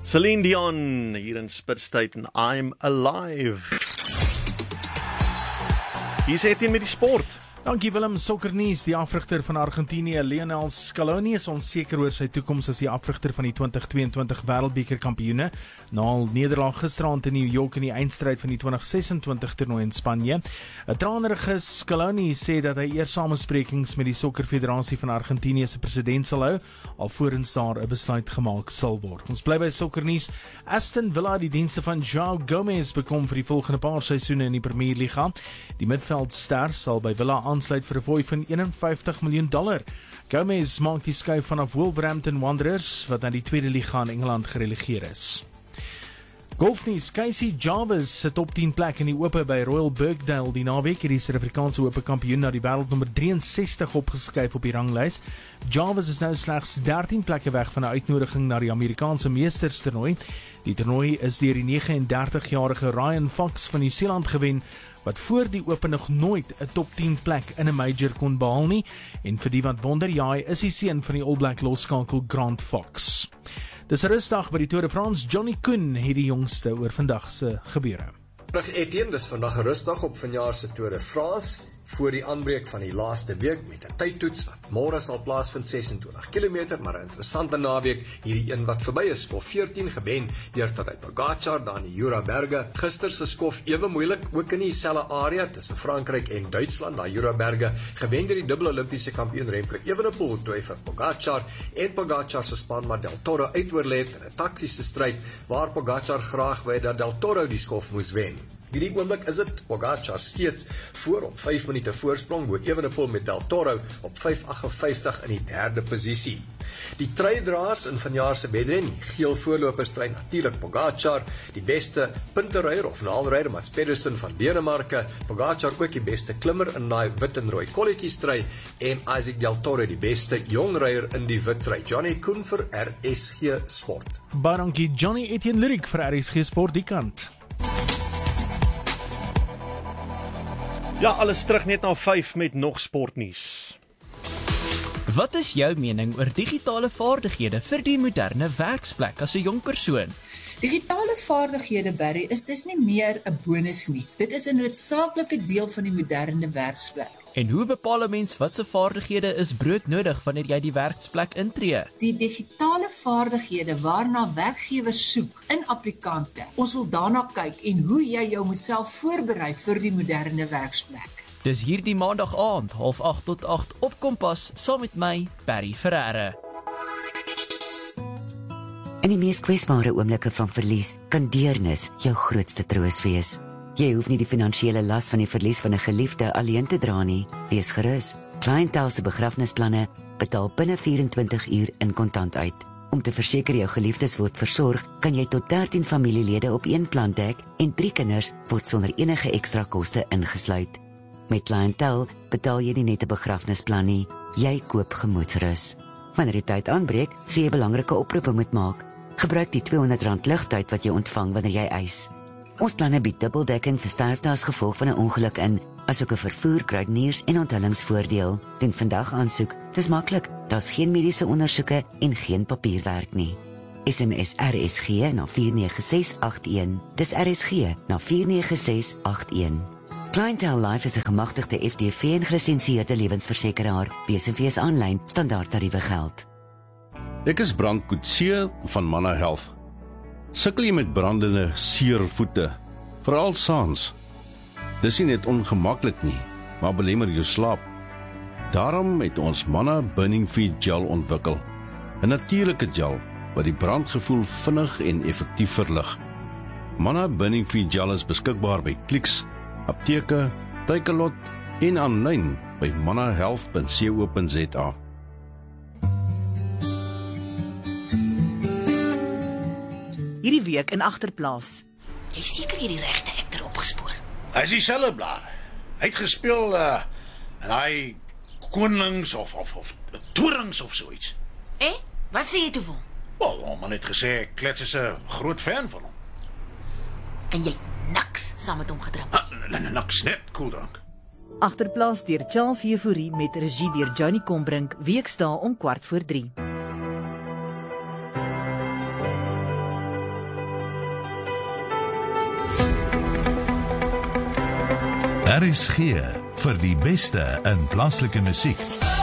Celine Dion hier in Spitstyd en I'm Alive. Hier sê dit met die sport. Dankie Willem. Sokkernuus, die afrigter van Argentinië, Lionel Scaloni, is onseker oor sy toekoms as die afrigter van die 2022 Wêreldbeker kampioene, na 'n nederlaag gisteraand in New York in die eindstryd van die 2026 toernooi in Spanje. 'n Tranerige Scaloni sê dat hy eers samesprekings met die Sokkerfederasie van Argentinië se president sal hou, alvorens daar 'n besluit gemaak sal word. Ons bly by sokkernuus. Aston Villa die dienste van João Gomes bekom vir die volgende paar seisoene in die Premier Liga. Die midveldster sal by Villa aansluit vir 'n fooi van $51 miljoen. Gomes maak die skuif vanaf Wolverhampton Wanderers, wat na die tweede liga in Engeland gerelegeer is. Golfnuus, Casey Jarvis se top 10 plek in die ope by Royal Birkdale die naweek het die Suid-Afrikaanse ope kampioen na die wêreldnommer 63 opgeskuif op die ranglys. Jarvis is nou slegs 13 plekke weg van 'n uitnodiging na die Amerikaanse Meesterstoernooi. Die toernooi is deur die 39-jarige Ryan Fox van Nieu-Seeland gewen, wat voor die ope nog nooit 'n top 10 plek in 'n major kon behaal nie, en vir die wat wonder, ja, hy is die seun van die All Black losskakel Grant Fox. Dis 'n rusdag by die Tour de France. Johnny Koen het die jongste oor vandag se gebeure. Etienne, dis vandag 'n rusdag op vanjaar se Tour de France, voor die aanbreek van die laaste week met 'n tydtoets wat môre sal plaasvind, 26 km, maar 'n interessante naweek, hierdie een wat verby is, skof 14 gewen deur Tadej Pogačar daar in die Jura Berge. Gister se skof ewe moeilik, ook in dieselfde area tussen Frankryk en Duitsland, daar Jura Berge, gewen deur die dubbele Olimpiese kampioen Remco Evenepoel, toe hy vir Pogačar en Pogačar se spanmaat Del Toro uitoorlê het in 'n taktiese stryd waar Pogačar graag wou dat Del Toro die skof moes wen. Hierdie oomblik is dit Pogačar steeds voor op 5 minute voorsprong, bo Evenepoel met Del Toro op 5:58 in die derde posisie. Die truidraers in vanjaar se wedren, die geel voorlopers trui natuurlik Pogačar, die beste punteruier of naalryder Mats Pedersen van Denemarke, Pogačar ook die beste klimmer in daai wit en rooi kolletjies trui, en Isaac Del Toro die beste jong ryer in die wit trui. Johnny Koen vir RSG Sport. Baie dankie Johnny. Etienne Lyric vir RSG Sport die kant. Ja, alles terug net na 5 met nog sportnuus. Wat is jou mening oor digitale vaardighede vir die moderne werksplek as 'n jong persoon? Digitale vaardighede, Barry, is dis nie meer 'n bonus nie. Dit is 'n noodsaaklike deel van die moderne werksplek. En hoe bepaal 'n mens wat se vaardighede is broodnodig wanneer jy die werksplek intree? Die digitale vaardighede waarna werkgewers soek in applikante. Ons wil daarna kyk en hoe jy jou moet self voorberei vir die moderne werksplek. Dis hierdie maandag aand, 7:30 tot 8 op Kompas, saam met my, Barry Ferreira. In die mees kwesbare oomblikke van verlies, kan deernis jou grootste troos wees. Jy hoef nie die finansiële las van die verlies van 'n geliefde alleen te dra nie. Wees gerus. Clientele se begrafnisplanne betaal binne 24 uur in kontant uit. Om te verseker jou geliefdes word versorg, kan jy tot 13 familielede op een plan dek en 3 kinders word sonder enige ekstra koste ingesluit. Met Clientele betaal jy nie net 'n begrafnisplan nie, jy koop gemoedsrus. Wanneer die tyd aanbreek, sê jy belangrike oproepe moet maak. Gebruik die R200 ligtyd wat jy ontvang wanneer jy eis. Ons planne bied dubbeldekking vir sterfte as gevolg van 'n ongeluk in, asook 'n vervoer, kruideniers en onthullingsvoordeel. Doen vandag aansoek. Dis maklik. Daar's geen mediese ondersoeke en geen papierwerk nie. SMS RSG na 49681. Dis RSG na 49681. Clientele Life is 'n gemagtigde FDV en gelisensieerde lewensversekeraar. BSV aanlyn standaard tariewe geld. Ek is Brand Coetzee van Manna Health. Sukkel jy met brandende, seer voete, veral saans? Dis nie net ongemaklik nie, maar belemmer jou slaap. Daarom het ons Manna Burning Feet Gel ontwikkel, 'n natuurlike gel wat die brandgevoel vinnig en effektief verlig. Manna Burning Feet Gel is beskikbaar by Clicks, apteke, Takealot en aanlyn by mannahealth.co.za. Hierdie week in Agterplaas. Jy seker jy die regte akter opgespoor. Hy is dieselfde blaar. Hy het gespeel in hy konings of torings of so iets. Wat sê jy toe vir hom? Wel, man het gesê Klets is 'n groot fan van hom. En jy niks saam met hom gedrink? Niks, net koeldrank. Agterplaas deur Charles Euphorie met regie deur Johnny Combrink, weksdae om 2:15. RSG vir die beste in plaaslike musiek.